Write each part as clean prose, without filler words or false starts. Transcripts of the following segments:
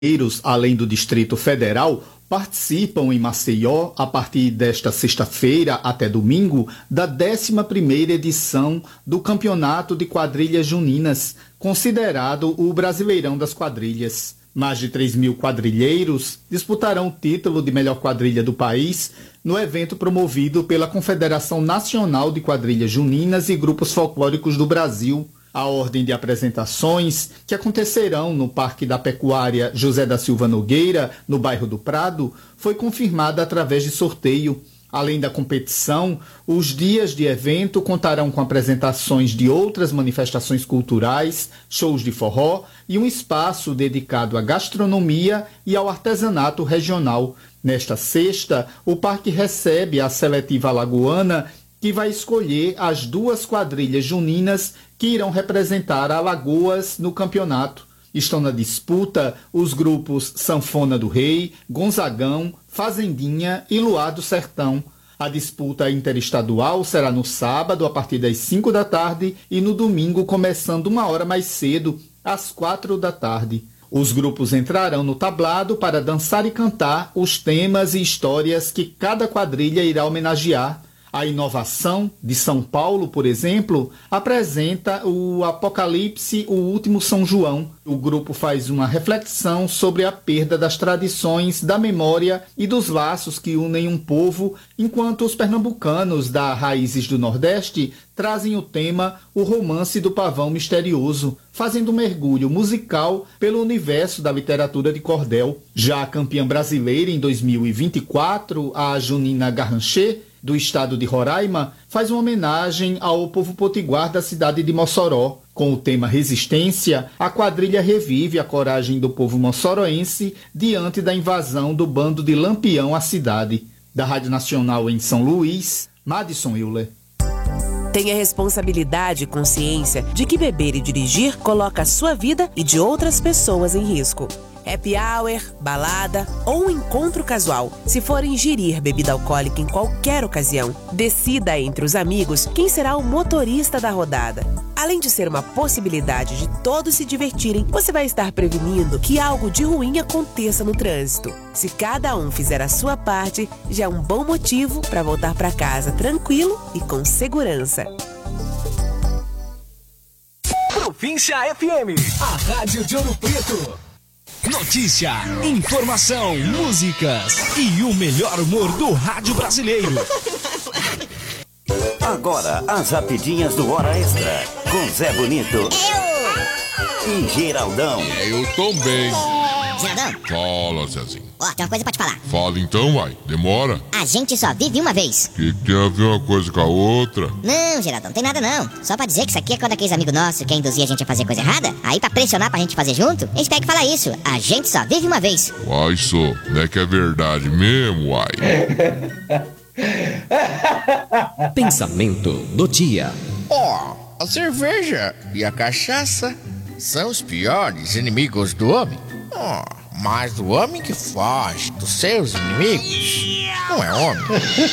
além do Distrito Federal, participam em Maceió, a partir desta sexta-feira até domingo, da 11ª edição do Campeonato de Quadrilhas Juninas, considerado o Brasileirão das Quadrilhas. Mais de 3.000 quadrilheiros disputarão o título de melhor quadrilha do país no evento promovido pela Confederação Nacional de Quadrilhas Juninas e Grupos Folclóricos do Brasil. A ordem de apresentações, que acontecerão no Parque da Pecuária José da Silva Nogueira, no bairro do Prado, foi confirmada através de sorteio. Além da competição, os dias de evento contarão com apresentações de outras manifestações culturais, shows de forró e um espaço dedicado à gastronomia e ao artesanato regional. Nesta sexta, o parque recebe a seletiva alagoana, que vai escolher as 2 quadrilhas juninas que irão representar Alagoas no campeonato. Estão na disputa os grupos Sanfona do Rei, Gonzagão, Fazendinha e Luar do Sertão. A disputa interestadual será no sábado, a partir das 5 da tarde, e no domingo, começando 1 hora mais cedo, às 4 da tarde. Os grupos entrarão no tablado para dançar e cantar os temas e histórias que cada quadrilha irá homenagear. A Inovação de São Paulo, por exemplo, apresenta o Apocalipse, o Último São João. O grupo faz uma reflexão sobre a perda das tradições, da memória e dos laços que unem um povo, enquanto os pernambucanos da Raízes do Nordeste trazem o tema O Romance do Pavão Misterioso, fazendo um mergulho musical pelo universo da literatura de cordel. Já a campeã brasileira em 2024, a Junina Garranché, do estado de Roraima, faz uma homenagem ao povo potiguar da cidade de Mossoró. Com o tema Resistência, a quadrilha revive a coragem do povo mossoroense diante da invasão do bando de Lampião à cidade. Da Rádio Nacional em São Luís, Madison Euler. Tenha responsabilidade e consciência de que beber e dirigir coloca a sua vida e de outras pessoas em risco. Happy hour, balada ou um encontro casual. Se for ingerir bebida alcoólica em qualquer ocasião, decida entre os amigos quem será o motorista da rodada. Além de ser uma possibilidade de todos se divertirem, você vai estar prevenindo que algo de ruim aconteça no trânsito. Se cada um fizer a sua parte, já é um bom motivo para voltar para casa tranquilo e com segurança. Província FM, a rádio de Ouro Preto. Notícia, informação, músicas e o melhor humor do rádio brasileiro. Agora, as rapidinhas do Hora Extra, com Zé Bonito e Geraldão. Eu também. Geraldão? Fala, Zezinho. Ó, tem uma coisa pra te falar. Fala então, vai. Demora. A gente só vive uma vez. Que tem a ver uma coisa com a outra? Não, Geraldão, não tem nada não. Só pra dizer que isso aqui é quando aqueles amigos nossos quer induzir a gente a fazer coisa errada. Aí pra pressionar pra gente fazer junto, eles pegam e falam isso. A gente só vive uma vez. Uai, só. Não é que é verdade mesmo, uai. Pensamento do dia. A cerveja e a cachaça são os piores inimigos do homem. Mas o homem que foge dos seus inimigos não é homem.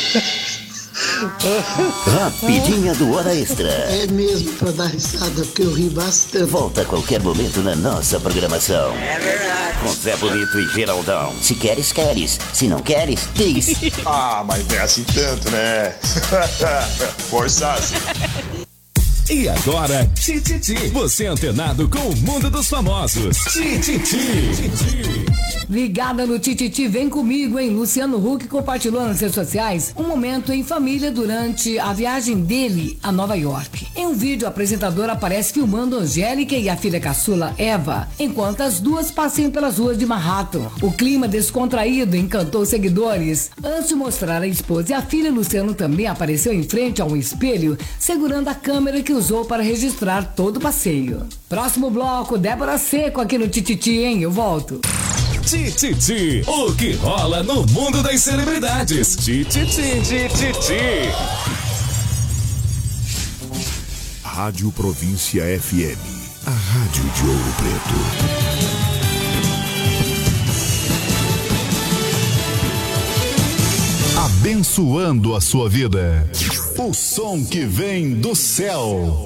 Rapidinha do Hora Extra. É mesmo pra dar risada, porque eu ri bastante. Volta a qualquer momento na nossa programação. É verdade. Com Zé Bonito e Geraldão. Se queres, queres. Se não queres, diz. Mas não é assim tanto, né? Forçasse. E agora, Tititi. Você é antenado com o mundo dos famosos. Tititi. Ligada no Tititi, vem comigo, hein? Luciano Huck compartilhou nas redes sociais um momento em família durante a viagem dele a Nova York. Em um vídeo, a apresentadora aparece filmando Angélica e a filha caçula, Eva, enquanto as duas passeiam pelas ruas de Manhattan. O clima descontraído encantou os seguidores. Antes de mostrar a esposa e a filha, Luciano também apareceu em frente a um espelho, segurando a câmera que usou para registrar todo o passeio. Próximo bloco, Débora Seco aqui no Tititi, hein? Eu volto. Tititi, o que rola no mundo das celebridades. Tititi. Rádio Província FM, a rádio de Ouro Preto. Abençoando a sua vida. O som que vem do céu.